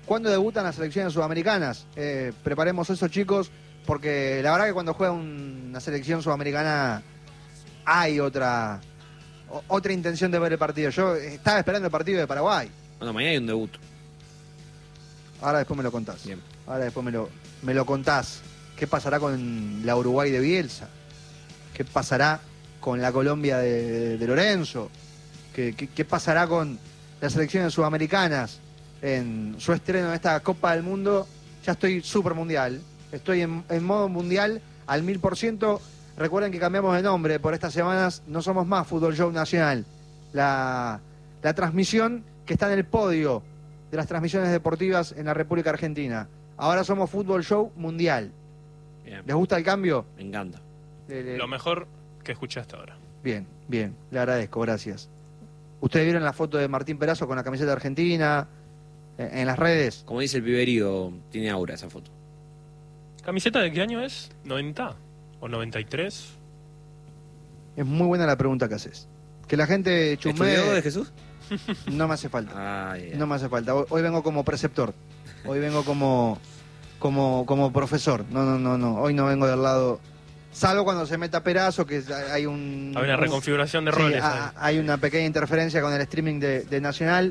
¿cuándo debutan las selecciones sudamericanas? Preparemos eso, chicos, porque la verdad que cuando juega una selección sudamericana hay otra intención de ver el partido. Yo estaba esperando el partido de Paraguay. Bueno, mañana hay un debut. Ahora después me lo contás. Bien. Ahora después me lo contás. ¿Qué pasará con la Uruguay de Bielsa? ¿Qué pasará con la Colombia de Lorenzo? ¿Qué pasará con las selecciones sudamericanas en su estreno en esta Copa del Mundo? Ya estoy súper mundial. Estoy en modo mundial al 1000%. Recuerden que cambiamos de nombre por estas semanas. No somos más Fútbol Show Nacional. La transmisión que está en el podio de las transmisiones deportivas en la República Argentina. Ahora somos Fútbol Show Mundial. Bien. ¿Les gusta el cambio? Me encanta. Lo mejor que escuché hasta ahora. Bien, bien. Le agradezco, gracias. ¿Ustedes vieron la foto de Martín Perazo con la camiseta argentina en las redes? Como dice el piberío, tiene aura esa foto. ¿Camiseta de qué año es? ¿90? ¿O 93? Es muy buena la pregunta que haces. Que la gente chusmee... ¿Estudió de Jesús? No me hace falta. Yeah. No me hace falta. Hoy vengo como preceptor. Hoy vengo como profesor. No. Hoy no vengo del lado... Salvo cuando se meta Perazo, que hay una reconfiguración de roles. Hay una pequeña interferencia con el streaming de Nacional.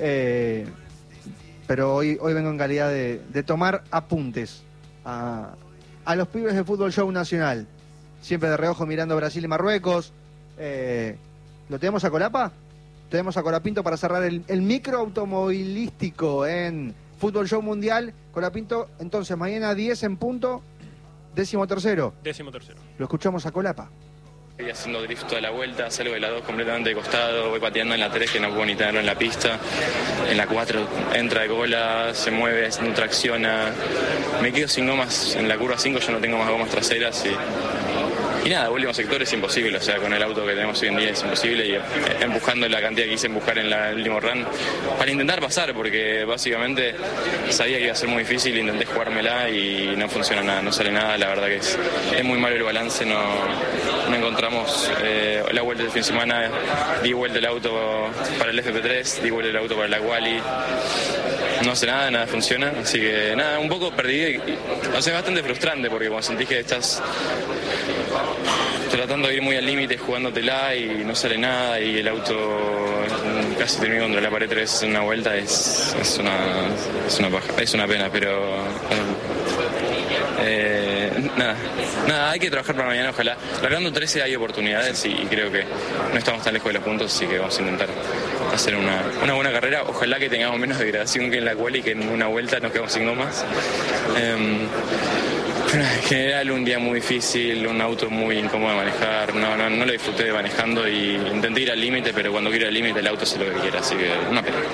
Pero hoy vengo en calidad de tomar apuntes a los pibes de Fútbol Show Nacional. Siempre de reojo mirando Brasil y Marruecos. ¿Lo tenemos a Colapa? Tenemos a Colapinto para cerrar el micro automovilístico en Fútbol Show Mundial. Colapinto, entonces mañana 10 en punto, 13º. 13º. Lo escuchamos a Colapa. Voy haciendo drift toda la vuelta, salgo de la 2 completamente de costado, voy pateando en la 3 que no puedo ni tenerlo en la pista, en la 4 entra de cola, se mueve, no tracciona, me quedo sin gomas en la curva 5, yo no tengo más gomas traseras y nada, último sector es imposible, o sea, con el auto que tenemos hoy en día es imposible y empujando la cantidad que quise empujar en el último run para intentar pasar, porque básicamente sabía que iba a ser muy difícil, intenté jugármela y no funciona nada, no sale nada, la verdad que es muy malo el balance, no encontramos la vuelta del fin de semana, di vuelta el auto para el FP3, di vuelta el auto para la Quali, no hace nada funciona, así que nada, un poco perdido o sea, es bastante frustrante porque cuando sentís que estás tratando de ir muy al límite, jugándotela y no sale nada y el auto casi termina contra la pared 3 veces en una vuelta, es una paja, es una pena, pero nada, hay que trabajar para mañana, ojalá. Largando 13 hay oportunidades y creo que no estamos tan lejos de los puntos, así que vamos a intentar hacer una buena carrera. Ojalá que tengamos menos degradación que en la cual y que en una vuelta nos quedamos sin gomas. Pero en general un día muy difícil, un auto muy incómodo de manejar, no lo disfruté de manejando y intenté ir al límite, pero cuando quiero ir al límite el auto hace lo que quiera, así que una pena.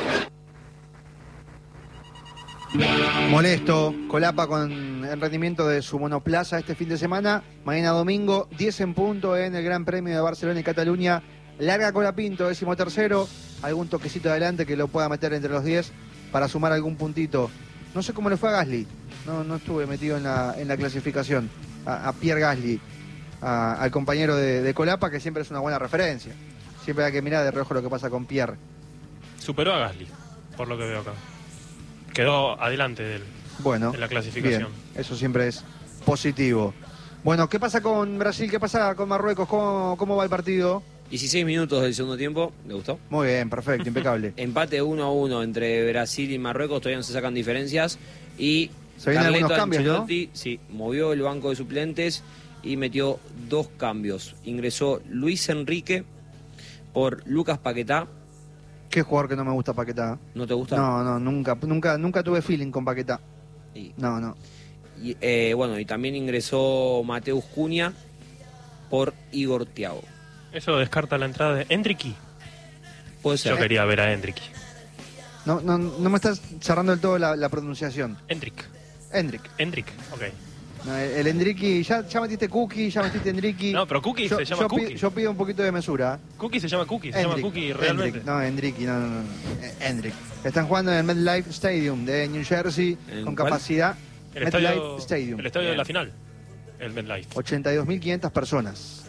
Molesto, Colapa con el rendimiento de su monoplaza este fin de semana. Mañana domingo, 10 en punto en el Gran Premio de Barcelona y Cataluña. Larga Colapinto, 13º. Algún toquecito adelante que lo pueda meter entre los 10 para sumar algún puntito. No sé cómo le fue a Gasly. No estuve metido en la clasificación. A Pierre Gasly, al compañero de Colapa, que siempre es una buena referencia. Siempre hay que mirar de reojo lo que pasa con Pierre. Superó a Gasly, por lo que veo acá. Quedó adelante de él en la clasificación. Bien, eso siempre es positivo. Bueno, ¿qué pasa con Brasil? ¿Qué pasa con Marruecos? ¿Cómo va el partido? 16 minutos del segundo tiempo, ¿le gustó? Muy bien, perfecto, impecable. Empate 1-1 entre Brasil y Marruecos, todavía no se sacan diferencias. Y se vienen algunos cambios, Ancelotti, ¿no? Sí, movió el banco de suplentes y metió 2 cambios. Ingresó Luis Enrique por Lucas Paquetá. ¿Qué jugador que no me gusta Paquetá? ¿No te gusta? No, nunca tuve feeling con Paquetá. No. Y, y también ingresó Mateus Cunha por Igor Thiago. Eso descarta la entrada de Endricky. Puede ser. Yo quería ver a Endricky. No me estás cerrando del todo la pronunciación. Endrick, ok. No, el Endricky, ya metiste Cookie, ya metiste Endricky. No, pero Cookie se llama Cookie. Yo pido un poquito de mesura. Cookie se llama Cookie, se llama Cookie realmente. Endricky, no. Endrick. Están jugando en el MetLife Stadium de New Jersey con capacidad. El MetLife Stadium. El estadio de la final, el MetLife. 82.500 personas.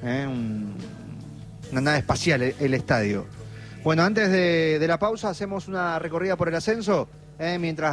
Una nave espacial el estadio. Bueno, antes de la pausa hacemos una recorrida por el ascenso, mientras